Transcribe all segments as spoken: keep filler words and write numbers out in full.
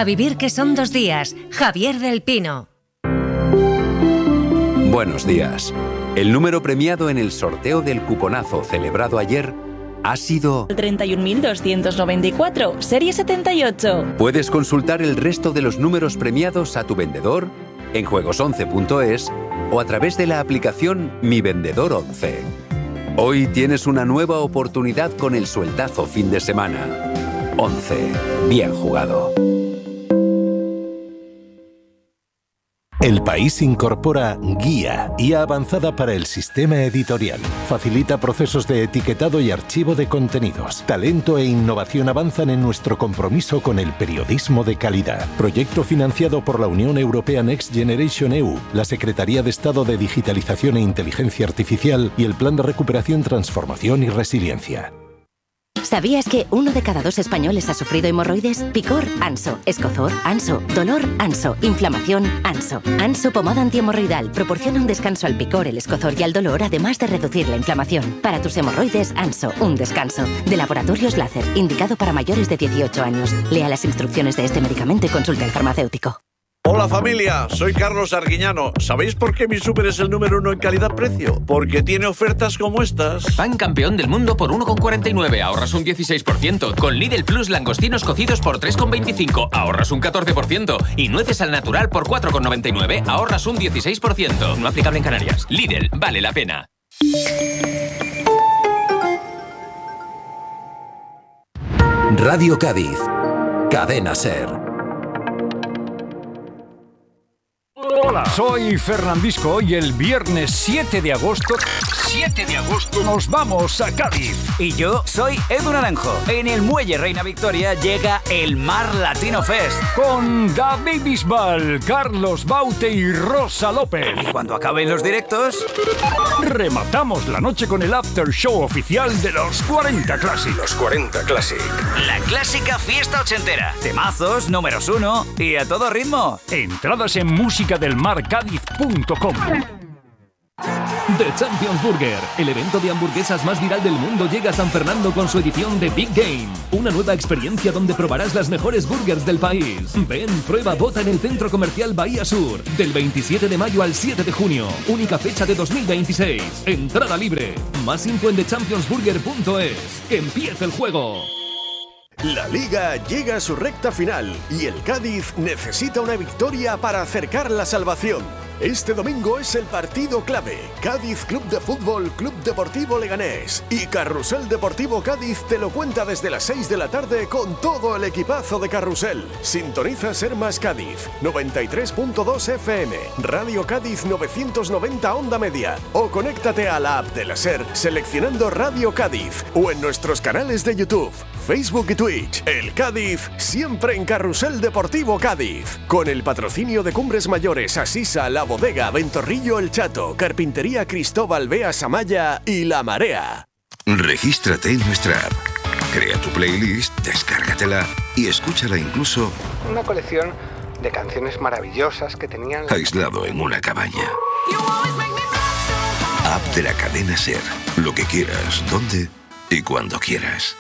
A vivir que son dos días. Javier del Pino. Buenos días. El número premiado en el sorteo del cuponazo celebrado ayer ha sido treinta y un mil doscientos noventa y cuatro, serie setenta y ocho. Puedes consultar el resto de los números premiados a tu vendedor en juegos once punto es o a través de la aplicación Mi Vendedor once. Hoy tienes una nueva oportunidad con el sueldazo fin de semana. once. Bien jugado. El País incorpora Guía, I A avanzada para el sistema editorial. Facilita procesos de etiquetado y archivo de contenidos. Talento e innovación avanzan en nuestro compromiso con el periodismo de calidad. Proyecto financiado por la Unión Europea Next Generation E U, la Secretaría de Estado de Digitalización e Inteligencia Artificial y el Plan de Recuperación, Transformación y Resiliencia. ¿Sabías que uno de cada dos españoles ha sufrido hemorroides? Picor, Anso. Escozor, Anso. Dolor, Anso. Inflamación, Anso. Anso pomada antihemorroidal proporciona un descanso al picor, el escozor y al dolor, además de reducir la inflamación. Para tus hemorroides, Anso, un descanso. De Laboratorios Láser, indicado para mayores de dieciocho años. Lea las instrucciones de este medicamento y consulte al farmacéutico. Hola familia, soy Carlos Arguiñano. ¿Sabéis por qué mi súper es el número uno en calidad-precio? Porque tiene ofertas como estas. Pan campeón del mundo por uno con cuarenta y nueve, ahorras un dieciséis por ciento. Con Lidl Plus langostinos cocidos por tres con veinticinco, ahorras un catorce por ciento. Y nueces al natural por cuatro con noventa y nueve, ahorras un dieciséis por ciento. No aplicable en Canarias. Lidl, vale la pena. Radio Cádiz. Cadena SER. Hola, soy Fernandisco y el viernes siete de agosto, siete de agosto nos vamos a Cádiz. Y yo soy Edu Naranjo. En el Muelle Reina Victoria llega el Mar Latino Fest. Con David Bisbal, Carlos Baute y Rosa López. Y cuando acaben los directos, rematamos la noche con el after show oficial de los cuarenta Classic. Los cuarenta Classic. La clásica fiesta ochentera. Temazos, números uno y a todo ritmo. Entradas en música del mar cádiz punto com. The Champions Burger, el evento de hamburguesas más viral del mundo, llega a San Fernando con su edición de Big Game. Una nueva experiencia donde probarás las mejores burgers del país. Ven, prueba, vota en el Centro Comercial Bahía Sur. Del veintisiete de mayo al siete de junio. Única fecha de dos mil veintiséis. Entrada libre. Más info en the champions burger punto es. ¡Que empiece el juego! La Liga llega a su recta final y el Cádiz necesita una victoria para acercar la salvación. Este domingo es el partido clave. Cádiz Club de Fútbol, Club Deportivo Leganés y Carrusel Deportivo Cádiz te lo cuenta desde las seis de la tarde con todo el equipazo de Carrusel. Sintoniza Ser Más Cádiz, noventa y tres punto dos F M, Radio Cádiz novecientos noventa Onda Media o conéctate a la app de la SER seleccionando Radio Cádiz o en nuestros canales de YouTube, Facebook y Twitch. El Cádiz siempre en Carrusel Deportivo Cádiz. Con el patrocinio de Cumbres Mayores, Asisa, La Bodega, Ventorrillo El Chato, Carpintería Cristóbal Bea Samaya y La Marea. Regístrate en nuestra app. Crea tu playlist, descárgatela y escúchala incluso... Una colección de canciones maravillosas que tenían... aislado en una cabaña. App de la cadena SER. Lo que quieras, dónde y cuando quieras.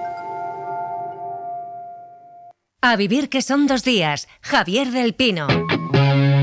A vivir que son dos días. Javier del Pino.